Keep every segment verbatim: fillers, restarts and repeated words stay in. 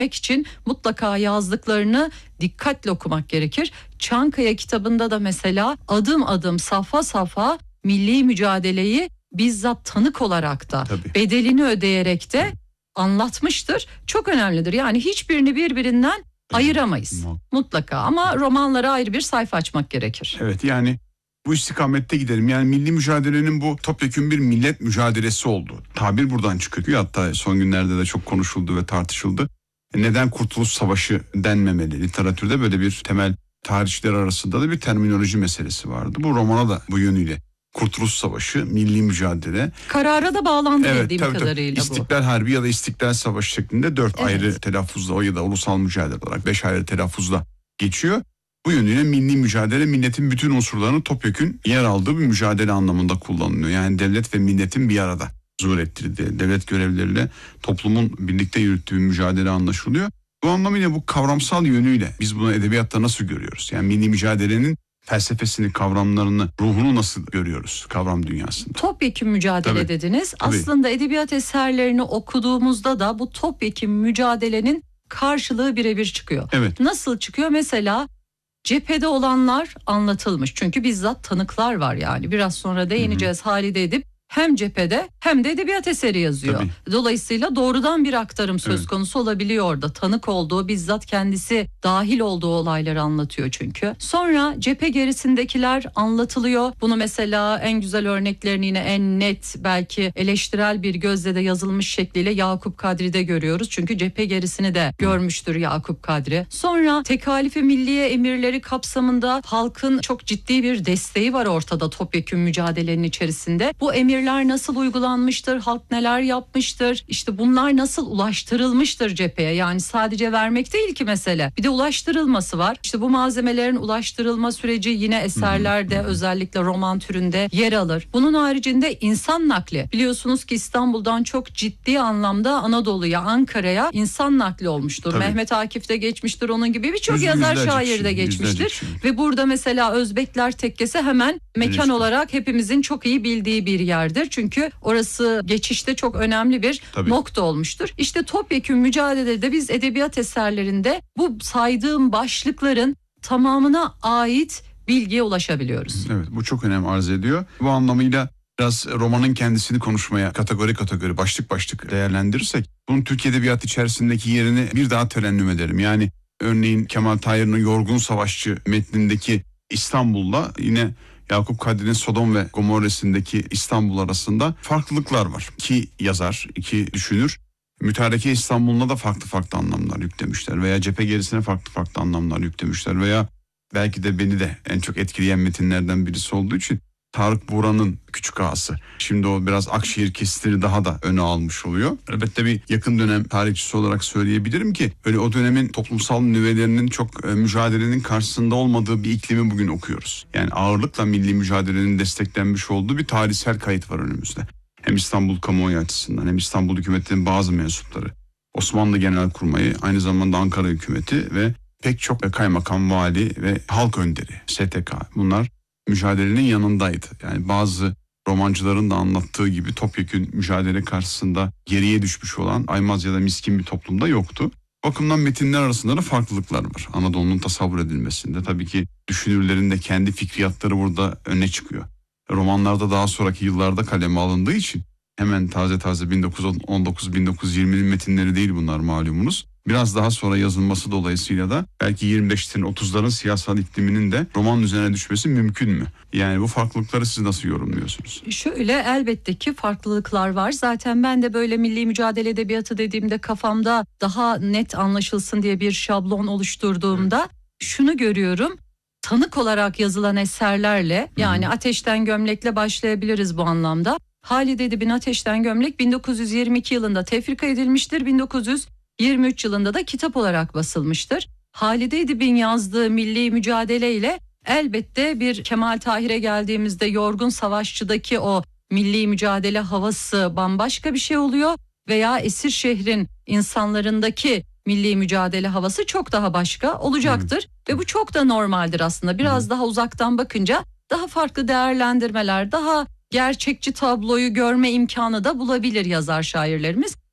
için mutlaka yazdıklarını dikkatle okumak gerekir. Çankaya kitabında da mesela adım adım safha safha milli mücadeleyi bizzat tanık olarak da Tabii. bedelini ödeyerek de anlatmıştır. Çok önemlidir. Yani hiçbirini birbirinden evet. ayıramayız. Mutlaka ama romanlara ayrı bir sayfa açmak gerekir. Evet, yani bu istikamette gidelim. Yani milli mücadelenin bu topyekün bir millet mücadelesi oldu. Tabir buradan çıkıyor. Hatta son günlerde de çok konuşuldu ve tartışıldı. Neden Kurtuluş Savaşı denmemeli? Literatürde böyle bir temel tarihçiler arasında da bir terminoloji meselesi vardı. Bu romana da bu yönüyle Kurtuluş Savaşı, milli mücadele. Karara da bağlandı evet, bildiğim tabii, kadarıyla tabii. bu. İstiklal Harbi ya da İstiklal Savaşı şeklinde dört evet. ayrı telaffuzla o ya da ulusal mücadele olarak beş ayrı telaffuzla geçiyor. Bu yönüyle milli mücadele milletin bütün unsurlarının topyekün yer aldığı bir mücadele anlamında kullanılıyor. Yani devlet ve milletin bir arada zuhur ettirdiği, devlet görevleriyle toplumun birlikte yürüttüğü bir mücadele anlaşılıyor. Bu anlamıyla bu kavramsal yönüyle biz bunu edebiyatta nasıl görüyoruz? Yani milli mücadelenin felsefesini, kavramlarını, ruhunu nasıl görüyoruz kavram dünyasında? Topyekün mücadele Tabii. dediniz. Tabii. Aslında edebiyat eserlerini okuduğumuzda da bu topyekün mücadelenin karşılığı birebir çıkıyor. Evet. Nasıl çıkıyor? Mesela cephede olanlar anlatılmış. Çünkü bizzat tanıklar var yani. Biraz sonra değineceğiz. Hı hı. Halide Edip hem cephede hem de edebiyat eseri yazıyor. Tabii. Dolayısıyla doğrudan bir aktarım söz evet. konusu olabiliyor orada. Tanık olduğu, bizzat kendisi dahil olduğu olayları anlatıyor çünkü. Sonra cephe gerisindekiler anlatılıyor. Bunu mesela en güzel örneklerini yine en net belki eleştirel bir gözle de yazılmış şekliyle Yakup Kadri'de görüyoruz. Çünkü cephe gerisini de görmüştür Yakup Kadri. Sonra tekalifi milliye emirleri kapsamında halkın çok ciddi bir desteği var ortada topyekün mücadelenin içerisinde. Bu emir nasıl uygulanmıştır, halk neler yapmıştır, işte bunlar nasıl ulaştırılmıştır cepheye. Yani sadece vermek değil ki mesele, bir de ulaştırılması var. İşte bu malzemelerin ulaştırılma süreci yine eserlerde özellikle roman türünde yer alır. Bunun haricinde insan nakli, biliyorsunuz ki İstanbul'dan çok ciddi anlamda Anadolu'ya, Ankara'ya insan nakli olmuştur. Tabii. Mehmet Akif de geçmiştir onun gibi, birçok Yüz, yazar yüzlerce şair kişi, de geçmiştir. kişi. Ve burada mesela Özbekler Tekkesi hemen mekan evet. olarak hepimizin çok iyi bildiği bir yer. Çünkü orası geçişte çok önemli bir Tabii. nokta olmuştur. İşte topyekün mücadelede biz edebiyat eserlerinde bu saydığım başlıkların tamamına ait bilgiye ulaşabiliyoruz. Evet, bu çok önem arz ediyor. Bu anlamıyla biraz romanın kendisini konuşmaya kategori kategori başlık başlık değerlendirirsek bunun Türk edebiyatı içerisindeki yerini bir daha terennüm ederim. Yani örneğin Kemal Tahir'in Yorgun Savaşçı metnindeki İstanbul'la yine Yakup Kadri'nin Sodom ve Gomorresindeki İstanbul arasında farklılıklar var. İki yazar, iki düşünür mütareke İstanbul'una da farklı farklı anlamlar yüklemişler veya cephe gerisine farklı farklı anlamlar yüklemişler veya belki de beni de en çok etkileyen metinlerden birisi olduğu için Tarık Buğra'nın Küçük Ağası. Şimdi o biraz Akşehir kesitini daha da öne almış oluyor. Elbette bir yakın dönem tarihçisi olarak söyleyebilirim ki öyle o dönemin toplumsal nüvelerinin çok e, mücadelenin karşısında olmadığı bir iklimi bugün okuyoruz. Yani ağırlıkla milli mücadelenin desteklenmiş olduğu bir tarihsel kayıt var önümüzde. Hem İstanbul kamuoyu açısından hem İstanbul hükümetinin bazı mensupları, Osmanlı Genelkurmayı, aynı zamanda Ankara hükümeti ve pek çok kaymakam, vali ve halk önderi, S T K, bunlar mücadelenin yanındaydı. Yani bazı romancıların da anlattığı gibi topyekün mücadele karşısında geriye düşmüş olan aymaz ya da miskin bir toplumda yoktu. Bakımdan metinler arasında da farklılıklar var. Anadolu'nun tasavvur edilmesinde tabii ki düşünürlerin de kendi fikriyatları burada öne çıkıyor. Romanlarda daha sonraki yıllarda kaleme alındığı için hemen taze taze bin dokuz yüz on dokuz bin dokuz yüz yirminin metinleri değil bunlar malumunuz. Biraz daha sonra yazılması dolayısıyla da belki yirmi beşlerin otuzların siyasal ikliminin de roman üzerine düşmesi mümkün mü? Yani bu farklılıkları siz nasıl yorumluyorsunuz? Şöyle, elbette ki farklılıklar var. Zaten ben de böyle milli mücadele edebiyatı dediğimde kafamda daha net anlaşılsın diye bir şablon oluşturduğumda evet. şunu görüyorum. Tanık olarak yazılan eserlerle, yani Hı-hı. Ateşten Gömlek'le başlayabiliriz bu anlamda. Halide Edip'in Ateşten Gömlek bin dokuz yüz yirmi iki yılında tefrika edilmiştir. bin dokuz yüz yirmi üç yılında da kitap olarak basılmıştır. Halide Edip'in yazdığı milli mücadele ile elbette bir Kemal Tahir'e geldiğimizde Yorgun Savaşçı'daki o milli mücadele havası bambaşka bir şey oluyor. Veya Esirşehir'in insanlarındaki milli mücadele havası çok daha başka olacaktır. Hı. Ve bu çok da normaldir aslında. Biraz Hı. daha uzaktan bakınca daha farklı değerlendirmeler, daha gerçekçi tabloyu görme imkanı da bulabilir yazar şairlerimiz.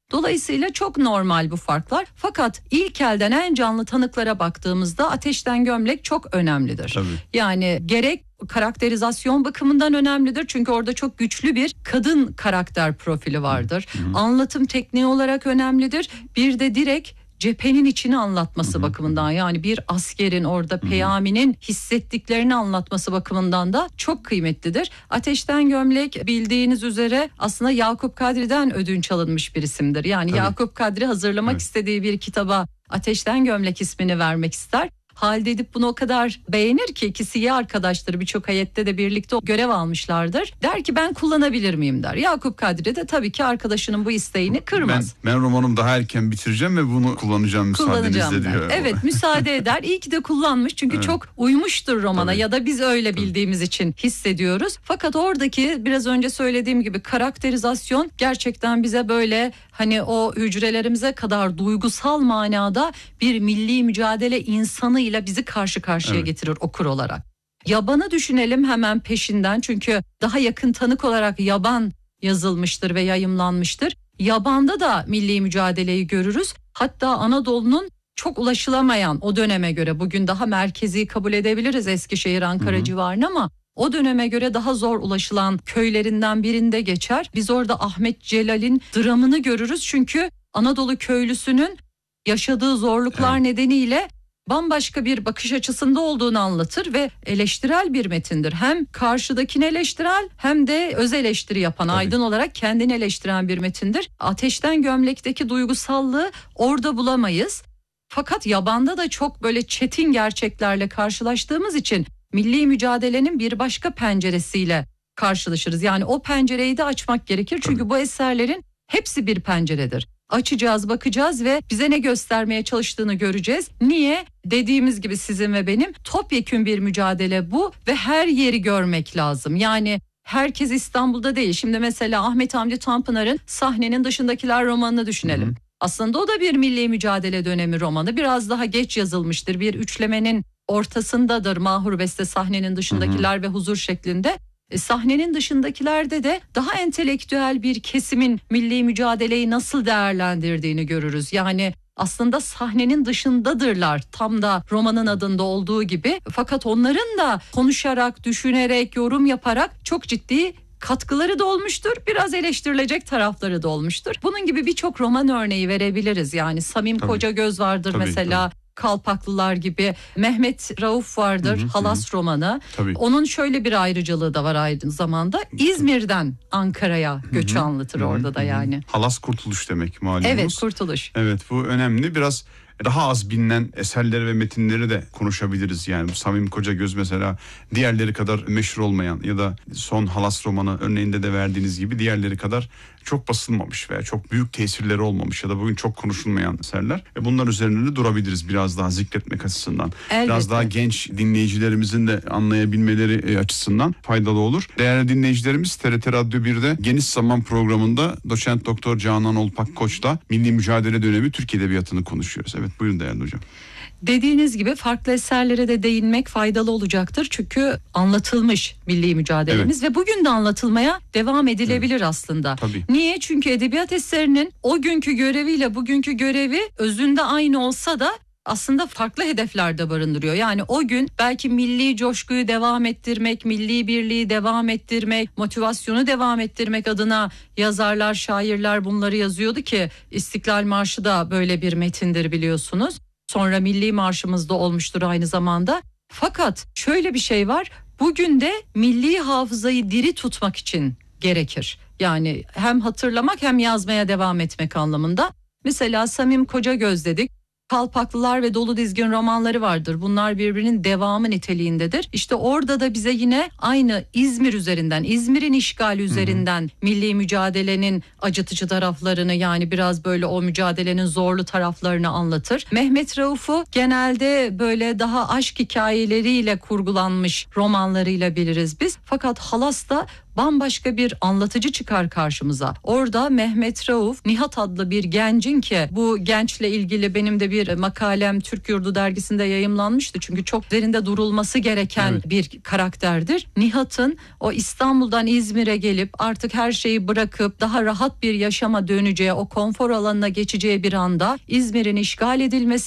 Dolayısıyla çok normal bu farklar. Fakat ilk elden en canlı tanıklara baktığımızda Ateşten Gömlek çok önemlidir. Tabii. Yani gerek karakterizasyon bakımından önemlidir. Çünkü orada çok güçlü bir kadın karakter profili vardır. Hı hı. Anlatım tekniği olarak önemlidir. Bir de direkt cephenin içini anlatması hı hı. bakımından, yani bir askerin orada peyaminin hissettiklerini anlatması bakımından da çok kıymetlidir. Ateşten Gömlek bildiğiniz üzere aslında Yakup Kadri'den ödünç alınmış bir isimdir. Yani Tabii. Yakup Kadri hazırlamak evet. istediği bir kitaba Ateşten Gömlek ismini vermek ister. Halide Edip bunu o kadar beğenir ki, ikisi iyi arkadaşları, birçok ayette de birlikte görev almışlardır. Der ki ben kullanabilir miyim der. Yakup Kadri de tabii ki arkadaşının bu isteğini kırmaz. Ben, ben romanımı daha erken bitireceğim ve bunu kullanacağım müsaadenizle diyor. Evet, müsaade eder. İyi ki de kullanmış çünkü evet. çok uymuştur romana tabii. ya da biz öyle tabii. bildiğimiz için hissediyoruz. Fakat oradaki biraz önce söylediğim gibi karakterizasyon gerçekten bize böyle hani o hücrelerimize kadar duygusal manada bir milli mücadele insanı ile bizi karşı karşıya evet. getirir okur olarak. Yaban'ı düşünelim hemen peşinden, çünkü daha yakın tanık olarak Yaban yazılmıştır ve yayımlanmıştır. Yaban'da da milli mücadeleyi görürüz. Hatta Anadolu'nun çok ulaşılamayan, o döneme göre bugün daha merkezi kabul edebiliriz Eskişehir, Ankara Hı-hı. civarını, ama o döneme göre daha zor ulaşılan köylerinden birinde geçer. Biz orada Ahmet Celal'in dramını görürüz. Çünkü Anadolu köylüsünün yaşadığı zorluklar evet. nedeniyle bambaşka bir bakış açısında olduğunu anlatır ve eleştirel bir metindir. Hem karşıdakini eleştirel hem de öz eleştiri yapan, Tabii. aydın olarak kendini eleştiren bir metindir. Ateşten Gömlek'teki duygusallığı orada bulamayız. Fakat Yaban'da da çok böyle çetin gerçeklerle karşılaştığımız için milli mücadelenin bir başka penceresiyle karşılaşırız. Yani o pencereyi de açmak gerekir. Çünkü Tabii. bu eserlerin hepsi bir penceredir. Açacağız, bakacağız ve bize ne göstermeye çalıştığını göreceğiz. Niye? Dediğimiz gibi sizin ve benim topyekün bir mücadele bu ve her yeri görmek lazım. Yani herkes İstanbul'da değil. Şimdi mesela Ahmet Hamdi Tanpınar'ın Sahnenin Dışındakiler romanını düşünelim. Hı hı. Aslında o da bir milli mücadele dönemi romanı. Biraz daha geç yazılmıştır. Bir üçlemenin ortasındadır. Mahur Beste Sahnenin Dışındakiler hı hı. ve Huzur şeklinde. E, sahnenin dışındakilerde de daha entelektüel bir kesimin milli mücadeleyi nasıl değerlendirdiğini görürüz. Yani aslında sahnenin dışındadırlar, tam da romanın adında olduğu gibi. Fakat onların da konuşarak, düşünerek, yorum yaparak çok ciddi katkıları da olmuştur. Biraz eleştirilecek tarafları da olmuştur. Bunun gibi birçok roman örneği verebiliriz. Yani Samim Tabii. Kocagöz vardır tabii, mesela. Tabii. Kalpaklılar gibi. Mehmet Rauf vardır, hı hı, Halas hı. romanı. Tabii. Onun şöyle bir ayrıcalığı da var aynı zamanda. İzmir'den Ankara'ya göçü hı hı. anlatır hı hı. orada da yani. Halas kurtuluş demek malumunuz. Evet, kurtuluş. Evet, bu önemli. Biraz daha az bilinen eserleri ve metinleri de konuşabiliriz. Yani bu Samim Kocagöz mesela diğerleri kadar meşhur olmayan ya da son Halas romanı örneğinde de verdiğiniz gibi diğerleri kadar çok basılmamış veya çok büyük tesirleri olmamış ya da bugün çok konuşulmayan eserler. E bunlar üzerinde de durabiliriz biraz daha zikretmek açısından. Elbette. Biraz daha genç dinleyicilerimizin de anlayabilmeleri açısından faydalı olur. Değerli dinleyicilerimiz, T R T Radyo bir'de Geniş Zaman programında Doçent Doktor Canan Olpak Koç'la milli mücadele dönemi Türk Edebiyatı'nı konuşuyoruz. Evet, buyurun değerli hocam. Dediğiniz gibi farklı eserlere de değinmek faydalı olacaktır. Çünkü anlatılmış milli mücadelemiz evet. ve bugün de anlatılmaya devam edilebilir evet. aslında. Tabii. Niye? Çünkü edebiyat eserinin o günkü göreviyle bugünkü görevi özünde aynı olsa da aslında farklı hedeflerde barındırıyor. Yani o gün belki milli coşkuyu devam ettirmek, milli birliği devam ettirmek, motivasyonu devam ettirmek adına yazarlar, şairler bunları yazıyordu ki İstiklal Marşı da böyle bir metindir biliyorsunuz. Sonra Milli Marşımız da olmuştur aynı zamanda. Fakat şöyle bir şey var. Bugün de milli hafızayı diri tutmak için gerekir. Yani hem hatırlamak hem yazmaya devam etmek anlamında. Mesela Samim Kocagöz dedik. Kalpaklılar ve Dolu Dizgin romanları vardır. Bunlar birbirinin devamı niteliğindedir. İşte orada da bize yine aynı İzmir üzerinden, İzmir'in işgali üzerinden hı hı. milli mücadelenin acıtıcı taraflarını, yani biraz böyle o mücadelenin zorlu taraflarını anlatır. Mehmet Rauf'u genelde böyle daha aşk hikayeleriyle kurgulanmış romanlarıyla biliriz biz. Fakat Halas da bambaşka bir anlatıcı çıkar karşımıza. Orada Mehmet Rauf, Nihat adlı bir gencin ki bu gençle ilgili benim de bir makalem Türk Yurdu dergisinde yayımlanmıştı. Çünkü çok üzerinde durulması gereken evet. bir karakterdir. Nihat'ın o İstanbul'dan İzmir'e gelip artık her şeyi bırakıp daha rahat bir yaşama döneceği, o konfor alanına geçeceği bir anda İzmir'in işgal edilmesi